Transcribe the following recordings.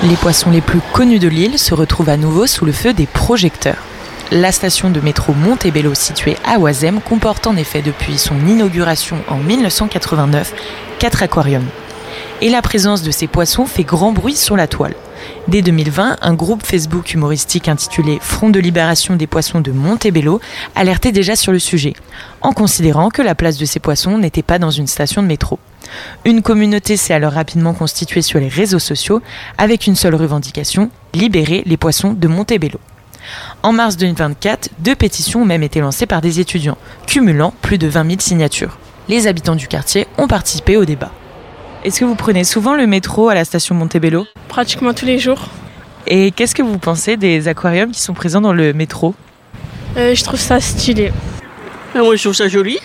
Les poissons les plus connus de l'île se retrouvent à nouveau sous le feu des projecteurs. La station de métro Montebello située à Oisem comporte en effet depuis son inauguration en 1989 4 aquariums. Et la présence de ces poissons fait grand bruit sur la toile. Dès 2020, un groupe Facebook humoristique intitulé Front de libération des poissons de Montebello alertait déjà sur le sujet, en considérant que la place de ces poissons n'était pas dans une station de métro. Une communauté s'est alors rapidement constituée sur les réseaux sociaux avec une seule revendication, libérer les poissons de Montebello. En mars 2024, 2 pétitions ont même été lancées par des étudiants, cumulant plus de 20 000 signatures. Les habitants du quartier ont participé au débat. Est-ce que vous prenez souvent le métro à la station Montebello ? Pratiquement tous les jours. Et qu'est-ce que vous pensez des aquariums qui sont présents dans le métro ? Je trouve ça stylé. Moi je trouve ça joli.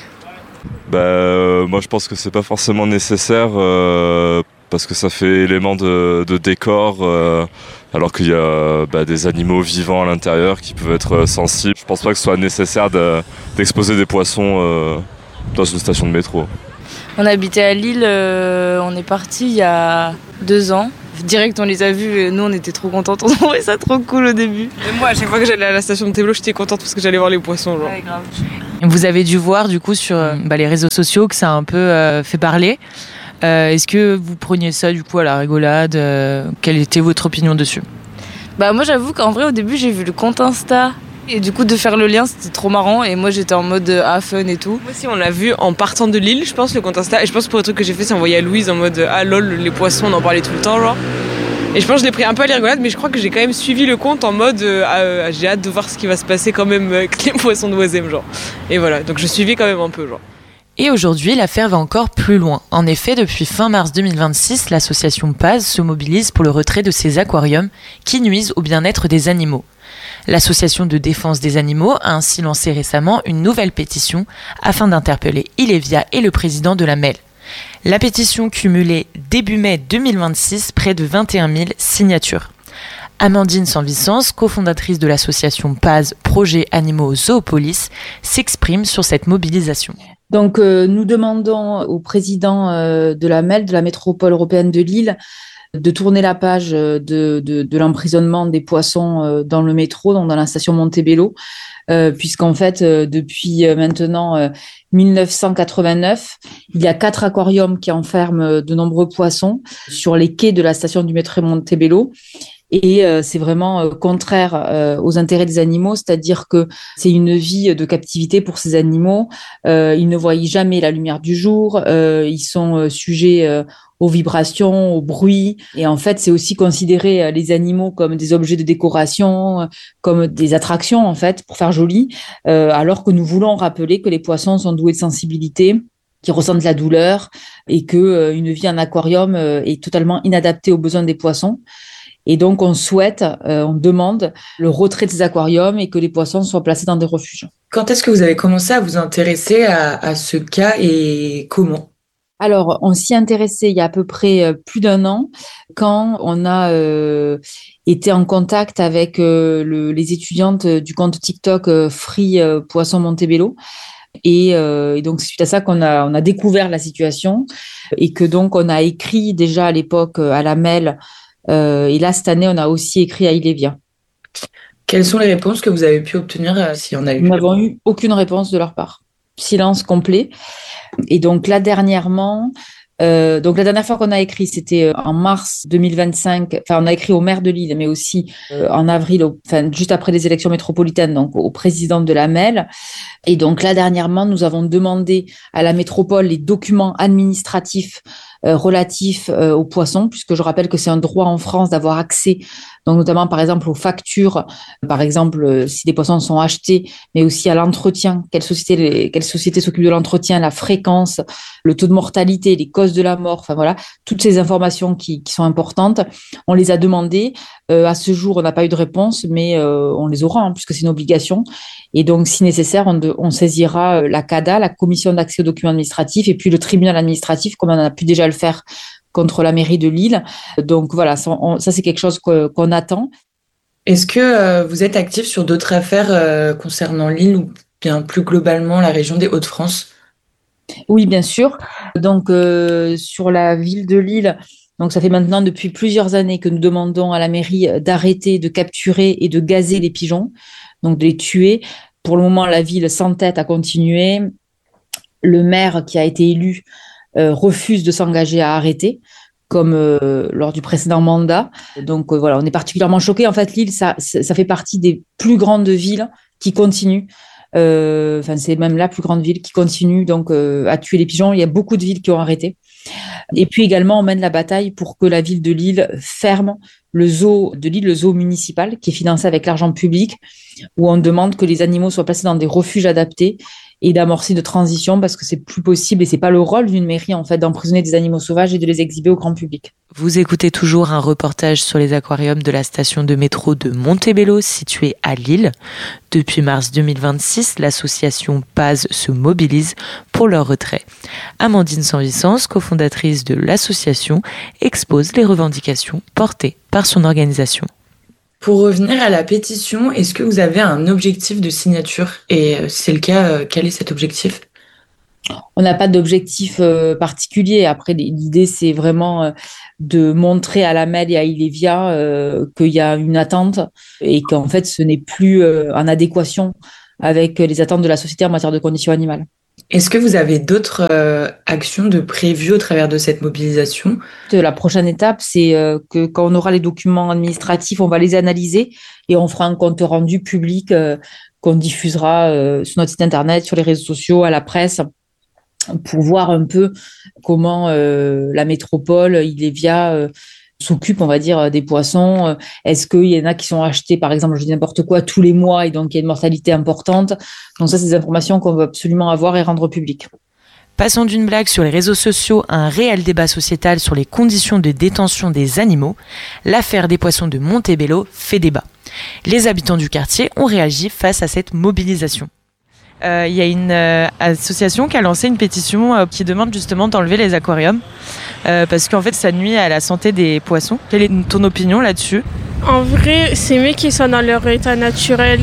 Moi je pense que c'est pas forcément nécessaire parce que ça fait élément de décor alors qu'il y a des animaux vivants à l'intérieur qui peuvent être sensibles. Je pense pas que ce soit nécessaire d'exposer des poissons dans une station de métro. On habitait à Lille, on est parti il y a 2 ans. Direct on les a vus et nous on était trop contentes, on trouvait ça trop cool au début. Et moi à chaque fois que j'allais à la station de Montebello j'étais contente parce que j'allais voir les poissons. Genre. Ouais, grave. Vous avez dû voir du coup sur les réseaux sociaux que ça a un peu fait parler. Est-ce que vous preniez ça du coup à la rigolade Quelle était votre opinion dessus ? Moi j'avoue qu'en vrai au début j'ai vu le compte Insta. Et du coup de faire le lien c'était trop marrant et moi j'étais en mode fun et tout. Moi aussi on l'a vu en partant de Lille je pense le compte Insta et je pense que pour le truc que j'ai fait c'est envoyer à Louise en mode lol les poissons on en parlait tout le temps genre. Et je pense que je l'ai pris un peu à la rigolade mais je crois que j'ai quand même suivi le compte en mode j'ai hâte de voir ce qui va se passer quand même avec les poissons de Oisem genre. Et voilà donc je suivais quand même un peu genre. Et aujourd'hui, l'affaire va encore plus loin. En effet, depuis fin mars 2026, l'association Paz se mobilise pour le retrait de ces aquariums qui nuisent au bien-être des animaux. L'association de défense des animaux a ainsi lancé récemment une nouvelle pétition afin d'interpeller Ilevia et le président de la MEL. La pétition cumulait début mai 2026 près de 21 000 signatures. Amandine Sanvicens, cofondatrice de l'association Paz Projet Animaux Zoopolis, s'exprime sur cette mobilisation. Donc, nous demandons au président de la MEL, de la métropole européenne de Lille, de tourner la page de l'emprisonnement des poissons dans le métro, donc dans la station Montebello, puisqu'en fait, depuis maintenant 1989, il y a 4 aquariums qui enferment de nombreux poissons sur les quais de la station du métro Montebello. Et c'est vraiment contraire aux intérêts des animaux, c'est-à-dire que c'est une vie de captivité pour ces animaux. Ils ne voient jamais la lumière du jour, ils sont sujets aux vibrations, au bruit. Et en fait, c'est aussi considérer les animaux comme des objets de décoration, comme des attractions, en fait, pour faire joli, alors que nous voulons rappeler que les poissons sont doués de sensibilité, qui ressentent de la douleur, et que une vie en aquarium est totalement inadaptée aux besoins des poissons. Et donc, on demande le retrait de ces aquariums et que les poissons soient placés dans des refuges. Quand est-ce que vous avez commencé à vous intéresser à ce cas et comment ? Alors, on s'y intéressait il y a à peu près plus d'1 an quand on a été en contact avec les étudiantes du compte TikTok Free Poisson Montebello. Et donc, c'est suite à ça qu'on a découvert la situation et que donc, on a écrit déjà à l'époque à la MEL. Et là, cette année, on a aussi écrit à Ilevia. Quelles sont les réponses que vous avez pu obtenir, s'il y en a eu ? Nous n'avons eu aucune réponse de leur part. Silence complet. Et donc là, dernièrement, la dernière fois qu'on a écrit, c'était en mars 2025. Enfin, on a écrit au maire de Lille, mais aussi en avril, juste après les élections métropolitaines, donc au président de la MEL. Et donc là, dernièrement, nous avons demandé à la métropole les documents administratifs relatifs aux poissons, puisque je rappelle que c'est un droit en France d'avoir accès, donc notamment par exemple aux factures, par exemple si des poissons sont achetés, mais aussi à l'entretien, quelle société s'occupe de l'entretien, la fréquence, le taux de mortalité, les causes de la mort, enfin voilà, toutes ces informations qui sont importantes. On les a demandées. À ce jour, on n'a pas eu de réponse, mais on les aura, puisque c'est une obligation. Et donc, si nécessaire, on saisira la CADA, la Commission d'accès aux documents administratifs, et puis le tribunal administratif, comme on a pu déjà le faire contre la mairie de Lille. Donc voilà, ça c'est quelque chose qu'on attend. Est-ce que vous êtes actif sur d'autres affaires concernant Lille ou bien plus globalement la région des Hauts-de-France ? Oui, bien sûr. Donc, sur la ville de Lille, Donc ça fait maintenant depuis plusieurs années que nous demandons à la mairie d'arrêter de capturer et de gazer les pigeons, donc de les tuer. Pour le moment, la ville s'entête à continuer. Le maire qui a été élu refuse de s'engager à arrêter, comme lors du précédent mandat. Donc voilà, on est particulièrement choqués. En fait, Lille, ça fait partie des plus grandes villes qui continuent. C'est même la plus grande ville qui continue donc à tuer les pigeons. Il y a beaucoup de villes qui ont arrêté. Et puis également, on mène la bataille pour que la ville de Lille ferme le zoo de Lille, le zoo municipal, qui est financé avec l'argent public, où on demande que les animaux soient placés dans des refuges adaptés et d'amorcer une transition parce que c'est plus possible et c'est pas le rôle d'une mairie en fait d'emprisonner des animaux sauvages et de les exhiber au grand public. Vous écoutez toujours un reportage sur les aquariums de la station de métro de Montebello située à Lille. Depuis mars 2026, l'association PAZ se mobilise pour leur retrait. Amandine Sanvicens, cofondatrice de l'association, expose les revendications portées par son organisation. Pour revenir à la pétition, est-ce que vous avez un objectif de signature? Et si c'est le cas, quel est cet objectif? On n'a pas d'objectif particulier. Après, l'idée, c'est vraiment de montrer à la MEL et à Ilevia qu'il y a une attente et qu'en fait, ce n'est plus en adéquation avec les attentes de la société en matière de conditions animales. Est-ce que vous avez d'autres actions de prévues au travers de cette mobilisation? La prochaine étape, c'est que quand on aura les documents administratifs, on va les analyser et on fera un compte rendu public qu'on diffusera sur notre site internet, sur les réseaux sociaux, à la presse, pour voir un peu comment la métropole, Ilevia, s'occupe, on va dire, des poissons. Est-ce qu'il y en a qui sont achetés, par exemple, je dis n'importe quoi, tous les mois et donc il y a une mortalité importante. Donc ça, c'est des informations qu'on veut absolument avoir et rendre publiques. Passons d'une blague sur les réseaux sociaux à un réel débat sociétal sur les conditions de détention des animaux. L'affaire des poissons de Montebello fait débat. Les habitants du quartier ont réagi face à cette mobilisation. Il y a une association qui a lancé une pétition qui demande justement d'enlever les aquariums parce qu'en fait ça nuit à la santé des poissons. Quelle est ton opinion là-dessus? En vrai, c'est mieux qu'ils soient dans leur état naturel.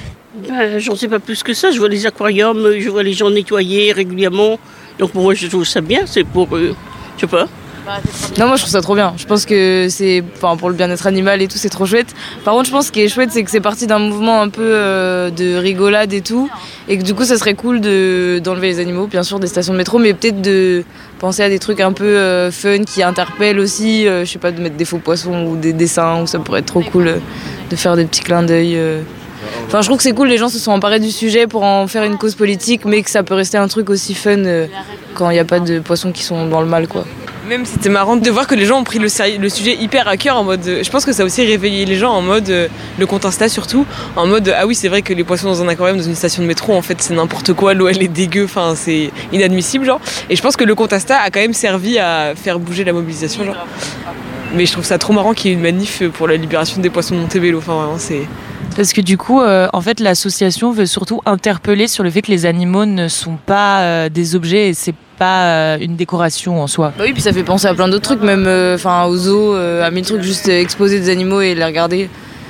J'en sais pas plus que ça. Je vois les aquariums, je vois les gens nettoyer régulièrement. Donc pour moi, je trouve ça bien. C'est pour, je sais pas. Non, moi je trouve ça trop bien. Je pense que c'est, pour le bien-être animal et tout, c'est trop chouette. Par contre, je pense ce qui est chouette, c'est que c'est parti d'un mouvement un peu de rigolade et tout, et que du coup, ça serait cool d'enlever les animaux, bien sûr, des stations de métro, mais peut-être de penser à des trucs un peu fun qui interpellent aussi. Je sais pas, de mettre des faux poissons ou des dessins, où ça pourrait être trop cool de faire des petits clins d'œil. Enfin, je trouve que c'est cool, les gens se sont emparés du sujet pour en faire une cause politique, mais que ça peut rester un truc aussi fun quand il n'y a pas de poissons qui sont dans le mal, quoi. Même c'était marrant de voir que les gens ont pris le sujet hyper à cœur en mode. Je pense que ça a aussi réveillé les gens en mode le compte Insta surtout, en mode ah oui c'est vrai que les poissons dans un aquarium dans une station de métro en fait c'est n'importe quoi, l'eau elle est dégueu, enfin c'est inadmissible genre. Et je pense que le compte Insta a quand même servi à faire bouger la mobilisation genre. Mais je trouve ça trop marrant qu'il y ait une manif pour la libération des poissons de Montebello, enfin vraiment c'est. Parce que du coup, en fait, l'association veut surtout interpeller sur le fait que les animaux ne sont pas des objets et c'est pas une décoration en soi. Bah oui, puis ça fait penser à plein d'autres trucs, même aux zoos, à mille trucs, juste exposer des animaux et les regarder.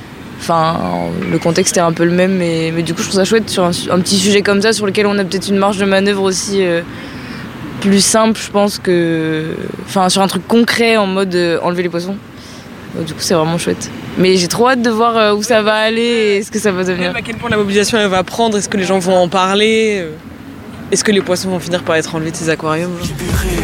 Le contexte est un peu le même, mais du coup, je trouve ça chouette sur un petit sujet comme ça, sur lequel on a peut-être une marge de manœuvre aussi plus simple, je pense, que. Sur un truc concret en mode enlever les poissons. Du coup, c'est vraiment chouette. Mais j'ai trop hâte de voir où ça va aller et ce que ça va devenir. Même à quel point la mobilisation elle va prendre, est-ce que les gens vont en parler, est-ce que les poissons vont finir par être enlevés de ces aquariums genre.